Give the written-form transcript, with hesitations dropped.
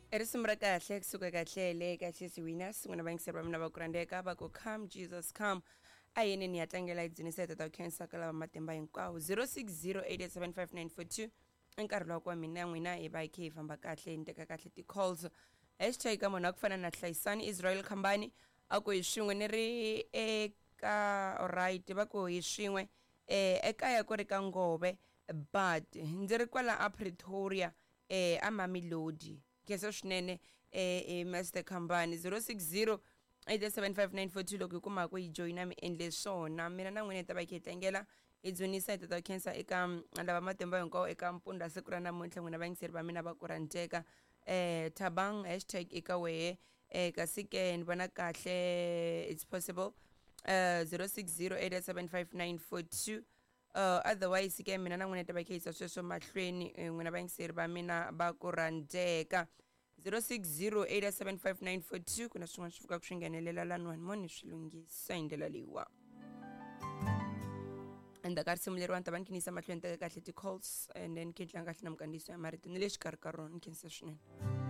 Erisumra kahle kusuka kahle le kahle siwina singona bangisirwa mina bakurandeka bako come Jesus come ayene niyatlangela idzinisa tata cancer kala matemba hinkwawo 0608875942 enkarhi wa kwa mina n'wina e ba ke famba kahle nteka kahle ti calls #ka mona ku fana na Hlayisani Israel Khambani ako hi swin'we ni ri eka alright ba ko hi swin'we ekaya ku ri ka Ngove but ndzi ri kwala a Pretoria a Mamelodi kesa swinene Master Khambani 0608875942 loko kuma ku yi joina mi endle swona mina na n'wina ta ba ke tlangela idzunisa tata cancer eka lava matemba hinkwawo eka mpunda siku ra namuntlha n'wina vangiseri va mina va ku ranteka Thabang #eka wehe kasi ke ni vona kahle it's possible 0608875942 otherwise ke mina na n'wina ta va ke isa sweswo mahlweni n'wina vangiseri va mina va ku ranteka 0608875942 kuna swin'wana swi fika ku swi nghenelela laniwani moni swi lunghisa hi ndlela leyiwa endzhaku ka risimu leriwani ta va ni khenisa mahlweni teka kahle ti-calls and then ke tlanga kahle na mukandziso ya marito ni le xikarhi ka rona ni khenisa swinene